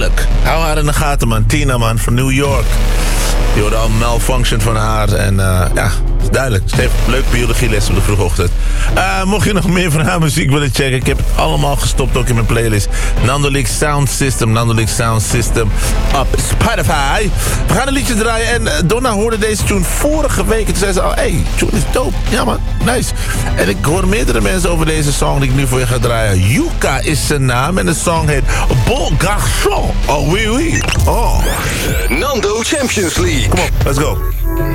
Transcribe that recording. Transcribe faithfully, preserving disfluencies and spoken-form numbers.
duidelijk. Hou haar in de gaten, man. Tina, man, van New York. Je hoorde al Malfunction van haar. En uh, ja, is duidelijk. Ze heeft leuk biologieles op de vroege ochtend. Uh, mocht je nog meer van haar muziek willen checken, ik heb het allemaal gestopt ook in mijn playlist. Nandolik Sound System, Nandolik Sound System op Spotify. We gaan een liedje draaien en uh, Donna hoorde deze tune vorige week. En toen zei ze al, hey, tune is dope. Ja man, nice. En ik hoor meerdere mensen over deze song die ik nu voor je ga draaien. Yuka is zijn naam en de song heet Bon Garçon. Oh oui oui. Oh. Nando Champions League. Kom op, let's go.